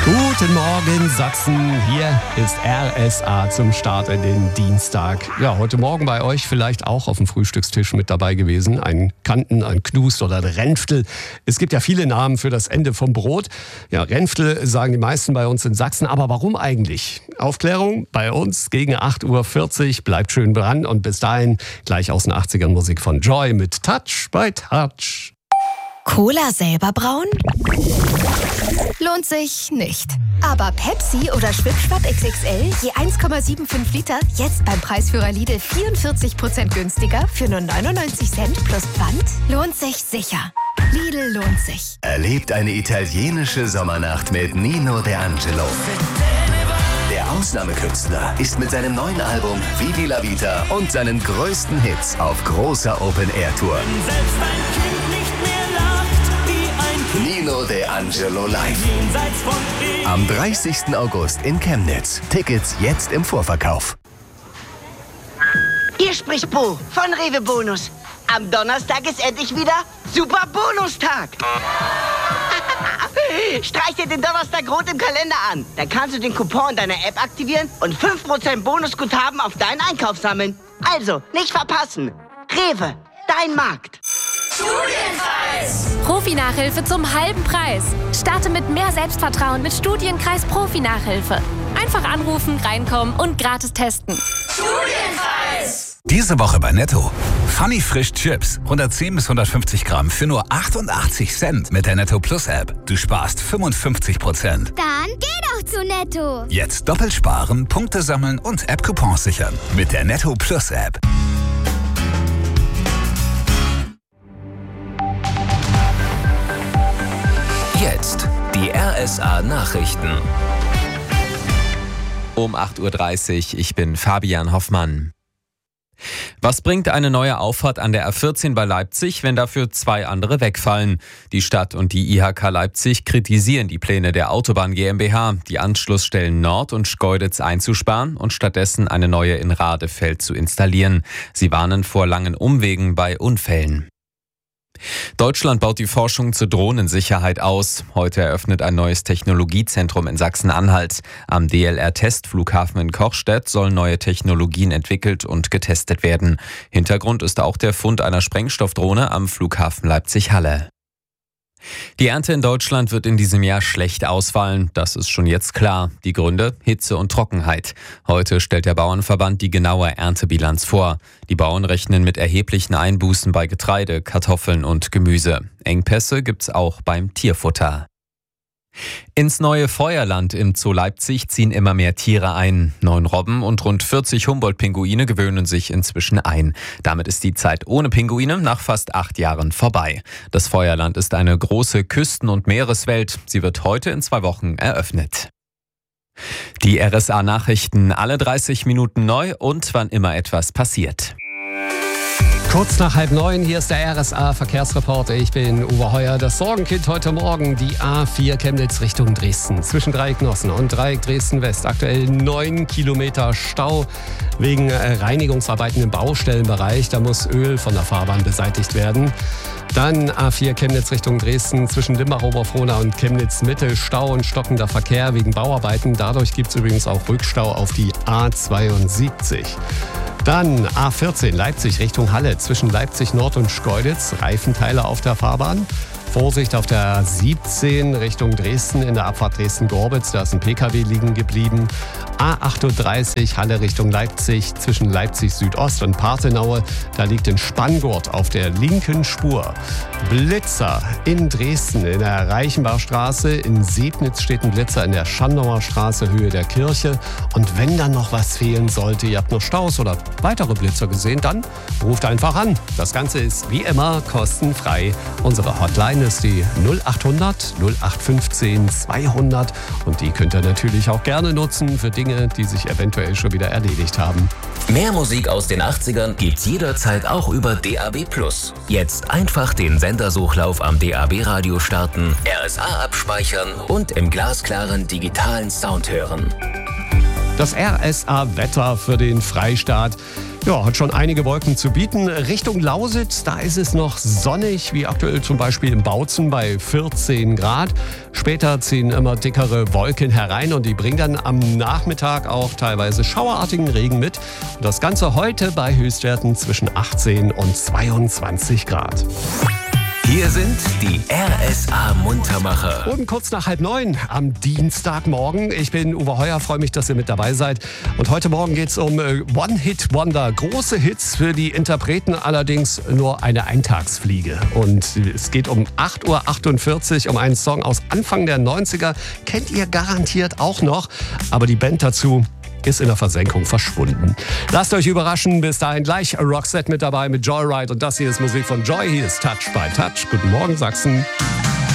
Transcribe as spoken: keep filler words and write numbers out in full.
Guten Morgen Sachsen, hier ist R S A zum Start in den Dienstag. Ja, heute Morgen bei euch vielleicht auch auf dem Frühstückstisch mit dabei gewesen. Ein Kanten, ein Knust oder ein Renftel. Es gibt ja viele Namen für das Ende vom Brot. Ja, Renftel sagen die meisten bei uns in Sachsen. Aber warum eigentlich? Aufklärung bei uns gegen acht Uhr vierzig. Bleibt schön dran und bis dahin gleich aus den achtzigern Musik von Joy mit Touch by Touch. Cola selber brauen? Lohnt sich nicht. Aber Pepsi oder Schwipschwapp X X L je eins Komma fünfundsiebzig Liter jetzt beim Preisführer Lidl vierundvierzig Prozent günstiger für nur neunundneunzig Cent plus Pfand? Lohnt sich sicher. Lidl lohnt sich. Erlebt eine italienische Sommernacht mit Nino D'Angelo. Der Ausnahmekünstler ist mit seinem neuen Album Vivi la Vita und seinen größten Hits auf großer Open-Air-Tour. Nino D'Angelo live. Am dreißigsten August in Chemnitz. Tickets jetzt im Vorverkauf. Hier spricht Bo von Rewe Bonus. Am Donnerstag ist endlich wieder Super Bonustag. Streich dir den Donnerstag rot im Kalender an. Dann kannst du den Coupon deiner App aktivieren und fünf Prozent Bonusguthaben auf deinen Einkauf sammeln. Also, nicht verpassen. Rewe, dein Markt. Studienkreis! Profi-Nachhilfe zum halben Preis. Starte mit mehr Selbstvertrauen mit Studienkreis Profi-Nachhilfe. Einfach anrufen, reinkommen und gratis testen. Studienkreis! Diese Woche bei Netto. Funny Frisch Chips. hundertzehn bis hundertfünfzig Gramm für nur achtundachtzig Cent mit der Netto Plus App. Du sparst fünfundfünfzig Prozent. Dann geh doch zu Netto. Jetzt doppelt sparen, Punkte sammeln und App-Coupons sichern. Mit der Netto Plus App. Jetzt die R S A-Nachrichten. Um acht Uhr dreißig, ich bin Fabian Hoffmann. Was bringt eine neue Auffahrt an der A vierzehn bei Leipzig, wenn dafür zwei andere wegfallen? Die Stadt und die I H K Leipzig kritisieren die Pläne der Autobahn GmbH, die Anschlussstellen Nord und Schkeuditz einzusparen und stattdessen eine neue in Radefeld zu installieren. Sie warnen vor langen Umwegen bei Unfällen. Deutschland baut die Forschung zur Drohnensicherheit aus. Heute eröffnet ein neues Technologiezentrum in Sachsen-Anhalt. Am D L R-Testflughafen in Kochstedt sollen neue Technologien entwickelt und getestet werden. Hintergrund ist auch der Fund einer Sprengstoffdrohne am Flughafen Leipzig-Halle. Die Ernte in Deutschland wird in diesem Jahr schlecht ausfallen. Das ist schon jetzt klar. Die Gründe? Hitze und Trockenheit. Heute stellt der Bauernverband die genaue Erntebilanz vor. Die Bauern rechnen mit erheblichen Einbußen bei Getreide, Kartoffeln und Gemüse. Engpässe gibt's auch beim Tierfutter. Ins neue Feuerland im Zoo Leipzig ziehen immer mehr Tiere ein. Neun Robben und rund vierzig Humboldt-Pinguine gewöhnen sich inzwischen ein. Damit ist die Zeit ohne Pinguine nach fast acht Jahren vorbei. Das Feuerland ist eine große Küsten- und Meereswelt. Sie wird heute in zwei Wochen eröffnet. Die R S A-Nachrichten alle dreißig Minuten neu und wann immer etwas passiert. Kurz nach halb neun, hier ist der R S A-Verkehrsreporter. Ich bin Uwe Heuer. Das Sorgenkind heute Morgen, die A vier Chemnitz Richtung Dresden. Zwischen Dreieck Nossen und Dreieck Dresden-West. Aktuell neun Kilometer Stau wegen Reinigungsarbeiten im Baustellenbereich. Da muss Öl von der Fahrbahn beseitigt werden. Dann A vier Chemnitz Richtung Dresden. Zwischen Limbach-Oberfrohna und Chemnitz-Mitte Stau und stockender Verkehr wegen Bauarbeiten. Dadurch gibt es übrigens auch Rückstau auf die A zweiundsiebzig. Dann A vierzehn Leipzig Richtung Halle zwischen Leipzig Nord und Schkeuditz. Reifenteile auf der Fahrbahn. Vorsicht auf der A siebzehn Richtung Dresden in der Abfahrt Dresden-Gorbitz. Da ist ein Pkw liegen geblieben. A achtunddreißig Halle Richtung Leipzig zwischen Leipzig Südost und Parthenaue. Da liegt ein Spanngurt auf der linken Spur. Blitzer in Dresden in der Reichenbachstraße. In Sebnitz steht ein Blitzer in der Schandauer Straße, Höhe der Kirche. Und wenn dann noch was fehlen sollte, ihr habt noch Staus oder weitere Blitzer gesehen, dann ruft einfach an. Das Ganze ist wie immer kostenfrei. Unsere Hotline ist die null achthundert null acht fünfzehn zweihundert und die könnt ihr natürlich auch gerne nutzen für Dinge, die sich eventuell schon wieder erledigt haben. Mehr Musik aus den achtzigern gibt's jederzeit auch über D A B plus. Jetzt einfach den Sendersuchlauf am D A B-Radio starten, R S A abspeichern und im glasklaren digitalen Sound hören. Das R S A-Wetter für den Freistaat. Ja, hat schon einige Wolken zu bieten. Richtung Lausitz, da ist es noch sonnig, wie aktuell zum Beispiel in Bautzen bei vierzehn Grad. Später ziehen immer dickere Wolken herein und die bringen dann am Nachmittag auch teilweise schauerartigen Regen mit. Und das Ganze heute bei Höchstwerten zwischen achtzehn und zweiundzwanzig Grad. Hier sind die R S A-Muntermacher. Und kurz nach halb neun am Dienstagmorgen. Ich bin Uwe Heuer, freue mich, dass ihr mit dabei seid. Und heute Morgen geht es um äh, One-Hit-Wonder. Große Hits für die Interpreten, allerdings nur eine Eintagsfliege. Und es geht um acht Uhr achtundvierzig, um einen Song aus Anfang der neunziger. Kennt ihr garantiert auch noch. Aber die Band dazu ist in der Versenkung verschwunden. Lasst euch überraschen. Bis dahin gleich Roxette mit dabei mit Joyride. Und das hier ist Musik von Joy. Hier ist Touch by Touch. Guten Morgen, Sachsen.